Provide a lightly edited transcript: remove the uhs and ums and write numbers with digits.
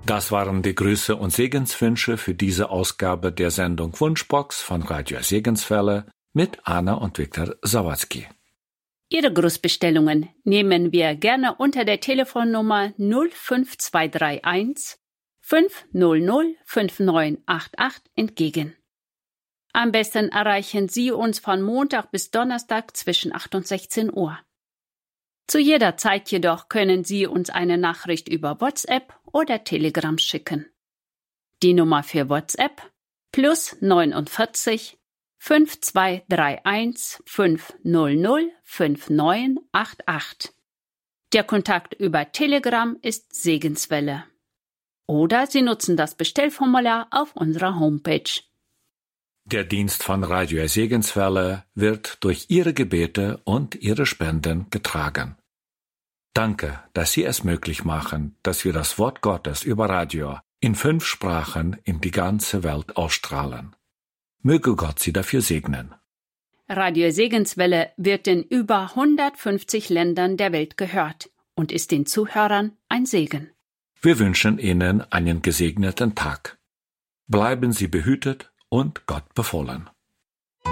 Das waren die Grüße und Segenswünsche für diese Ausgabe der Sendung Wunschbox von Radio Segenswelle mit Anna und Viktor Sawatzki. Ihre Grußbestellungen nehmen wir gerne unter der Telefonnummer 05231 500 5988 entgegen. Am besten erreichen Sie uns von Montag bis Donnerstag zwischen 8 und 16 Uhr. Zu jeder Zeit jedoch können Sie uns eine Nachricht über WhatsApp oder Telegram schicken. Die Nummer für WhatsApp +49 5231 500 5988. Der Kontakt über Telegram ist Segenswelle. Oder Sie nutzen das Bestellformular auf unserer Homepage. Der Dienst von Radio Segenswelle wird durch Ihre Gebete und Ihre Spenden getragen. Danke, dass Sie es möglich machen, dass wir das Wort Gottes über Radio in 5 Sprachen in die ganze Welt ausstrahlen. Möge Gott Sie dafür segnen. Radio Segenswelle wird in über 150 Ländern der Welt gehört und ist den Zuhörern ein Segen. Wir wünschen Ihnen einen gesegneten Tag. Bleiben Sie behütet und Gott befohlen.